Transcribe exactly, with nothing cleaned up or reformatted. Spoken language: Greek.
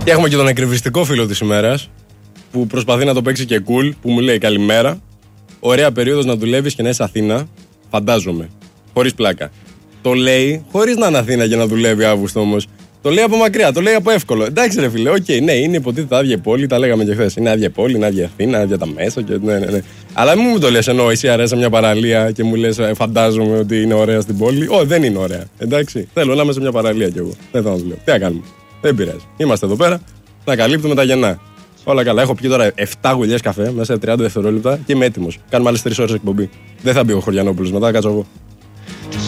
Και έχουμε και τον εκρηβιστικό φίλο της ημέρας που προσπαθεί να το παίξει και cool, που μου λέει καλημέρα. Ωραία περίοδος να δουλεύεις και να είσαι Αθήνα. Φαντάζομαι. Χωρίς πλάκα. Το λέει χωρίς να είναι Αθήνα για να δουλεύει Αύγουστο όμως. Το λέει από μακριά, το λέει από εύκολο. Εντάξει, ρε φίλε, οκ, okay, ναι, είναι υποτίθεται άδεια πόλη, τα λέγαμε και χθες. Είναι άδεια πόλη, είναι άδεια Αθήνα, άδεια τα μέσα. Και, ναι, ναι, ναι. Αλλά μην μου το λες ενώ εσύ αρέσει μια παραλία και μου λες φαντάζομαι ότι είναι ωραία στην πόλη. Ω, δεν είναι ωραία. Εντάξει, θέλω να είμαι σε μια παραλία κι εγώ. Δεν θέλω να δουλεύω. Τι να κάνουμε. Δεν πειράζει. Είμαστε εδώ πέρα να καλύπτουμε τα γεννά. Όλα καλά. Έχω πιει τώρα επτά γουλιές καφέ μέσα σε τριάντα δευτερόλεπτα και είμαι έτοιμος. Κάνουμε άλλες τρεις ώρες εκπομπή. Δεν θα μπει ο Χωριανόπουλος μετά, κάτσω εγώ.